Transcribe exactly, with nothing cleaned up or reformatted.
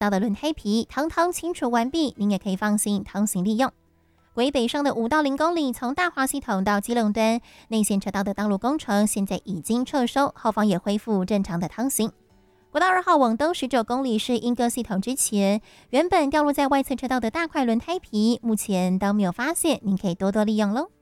道的轮胎皮堂堂清除完毕，您也可以放心通行利用。国一北上的五到零公里，从大华系统到基隆端内线车道的道路工程现在已经撤收，后方也恢复正常的通行。国道二号往东十九公里是莺歌系统之前，原本掉落在外侧车道的大块轮胎皮，目前都没有发现，您可以多多利用喽。